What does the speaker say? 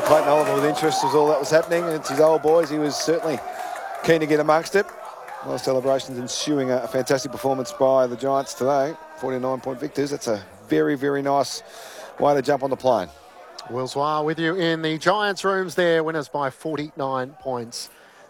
Clayton Oliver with interest as all that was happening. It's his old boys. He was certainly keen to get amongst it. A lot of celebrations ensuing a fantastic performance by the Giants today. 49-point victors. That's a very, very nice way to jump on the plane. Will Zwar with you in the Giants rooms there. Winners by 49 points.